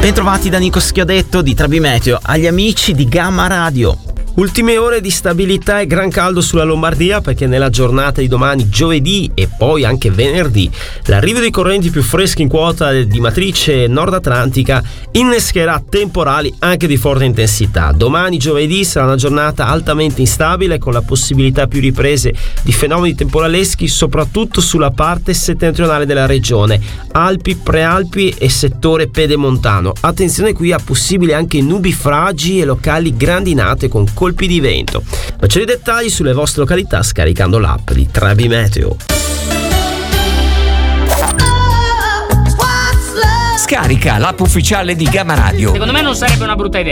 Bentrovati da Nico Schiodetto di Trebi Meteo, agli amici di Gamma Radio. Ultime ore di stabilità e gran caldo sulla Lombardia, perché nella giornata di domani, giovedì e poi anche venerdì, l'arrivo dei correnti più freschi in quota di matrice nord-atlantica innescherà temporali anche di forte intensità. Domani, giovedì, sarà una giornata altamente instabile, con la possibilità più riprese di fenomeni temporaleschi, soprattutto sulla parte settentrionale della regione, Alpi, Prealpi e settore pedemontano. Attenzione qui a possibili anche nubi fragi e locali grandinate con colpi di vento. Maggiori dettagli sulle vostre località scaricando l'app di Trebi Meteo. Scarica l'app ufficiale di Gamma Radio. Secondo me non sarebbe una brutta idea.